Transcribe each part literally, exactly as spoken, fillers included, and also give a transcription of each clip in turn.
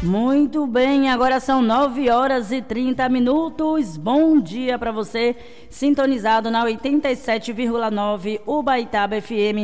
Muito bem, agora são nove horas e trinta minutos. Bom dia para você, sintonizado na oitenta e sete vírgula nove Ubaitaba F M,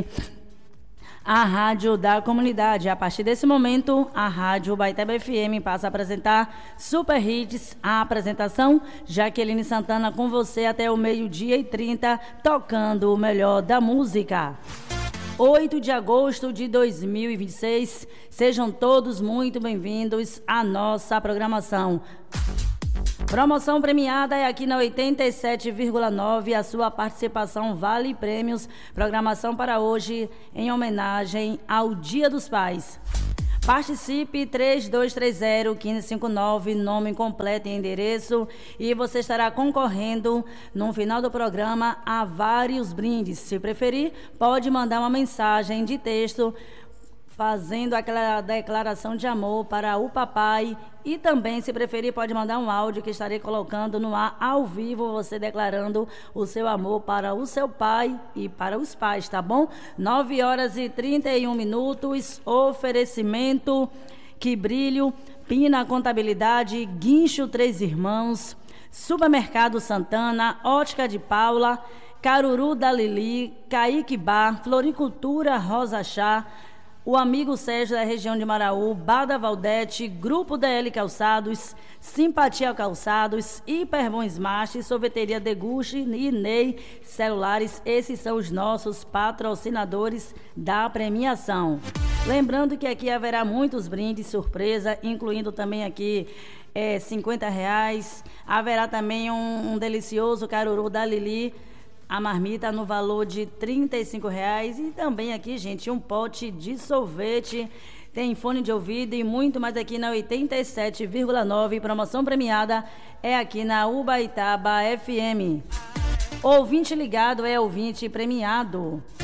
a rádio da comunidade. A partir desse momento, a rádio Ubaitaba F M passa a apresentar Super Hits. A apresentação, Jaqueline Santana com você até o meio-dia e trinta, tocando o melhor da música. oito de agosto de dois mil e vinte e seis, sejam todos muito bem-vindos à nossa programação. Promoção premiada é aqui na oitenta e sete vírgula nove, a sua participação vale prêmios. Programação para hoje em homenagem ao Dia dos Pais. Participe, três dois três zero, um cinco cinco nove, nome completo e endereço, e você estará concorrendo no final do programa a vários brindes. Se preferir, pode mandar uma mensagem de texto fazendo aquela declaração de amor para o papai, e também, se preferir, pode mandar um áudio que estarei colocando no ar ao vivo, você declarando o seu amor para o seu pai e para os pais, tá bom? nove horas e trinta e um minutos, oferecimento Que Brilho, Pina Contabilidade, Guincho Três Irmãos, Supermercado Santana, Ótica de Paula, Caruru da Lili, Kaique Bar, Floricultura Rosa Chá, o amigo Sérgio da região de Maraú, Bada Valdete, Grupo D L Calçados, Simpatia Calçados, Hiperbom Smart, Sorveteria Deguste e Ney Celulares. Esses são os nossos patrocinadores da premiação. Lembrando que aqui haverá muitos brindes surpresa, incluindo também aqui é, cinquenta reais. Haverá também um, um delicioso caruru da Lili, a marmita no valor de trinta e cinco reais, e também aqui, gente, um pote de sorvete, tem fone de ouvido e muito mais aqui na oitenta e sete vírgula nove. Promoção premiada é aqui na Ubaitaba F M. Ouvinte ligado é ouvinte premiado.